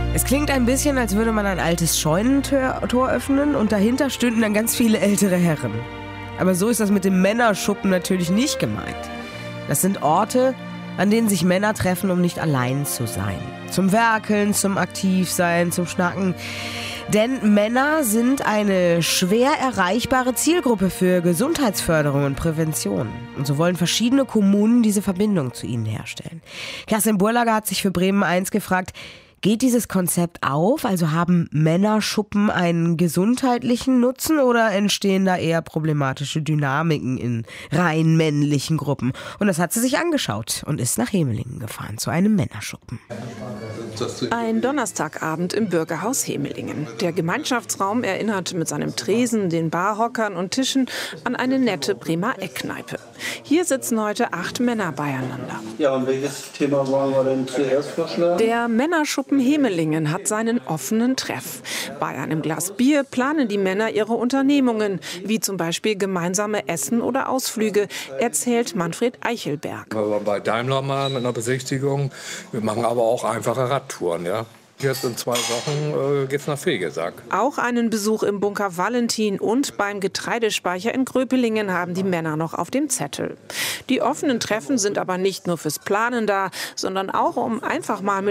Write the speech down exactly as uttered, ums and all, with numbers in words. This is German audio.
Es klingt ein bisschen, als würde man ein altes Scheunentor Tor öffnen und dahinter stünden dann ganz viele ältere Herren. Aber so ist das mit dem Männerschuppen natürlich nicht gemeint. Das sind Orte, an denen sich Männer treffen, um nicht allein zu sein. Zum Werkeln, zum Aktivsein, zum Schnacken. Denn Männer sind eine schwer erreichbare Zielgruppe für Gesundheitsförderung und Prävention. Und so wollen verschiedene Kommunen diese Verbindung zu ihnen herstellen. Kerstin Burlager hat sich für Bremen eins gefragt, geht dieses Konzept auf? Also haben Männerschuppen einen gesundheitlichen Nutzen oder entstehen da eher problematische Dynamiken in rein männlichen Gruppen? Und das hat sie sich angeschaut und ist nach Hemelingen gefahren zu einem Männerschuppen. Ein Donnerstagabend im Bürgerhaus Hemelingen. Der Gemeinschaftsraum erinnert mit seinem Tresen, den Barhockern und Tischen an eine nette Bremer Eckkneipe. Hier sitzen heute acht Männer beieinander. Ja, und welches Thema wollen wir denn zuerst vorschlagen? Der Männerschuppen Hemelingen hat seinen offenen Treff. Bei einem Glas Bier planen die Männer ihre Unternehmungen, wie zum Beispiel gemeinsame Essen oder Ausflüge, erzählt Manfred Eichelberg. Wir waren bei Daimler mal mit einer Besichtigung. Wir machen aber auch einfache Radtouren, ja. Jetzt in zwei Wochen äh, geht's nach Fegesack. Auch einen Besuch im Bunker Valentin und beim Getreidespeicher in Gröpelingen haben die Männer noch auf dem Zettel. Die offenen Treffen sind aber nicht nur fürs Planen da, sondern auch, um einfach mal mit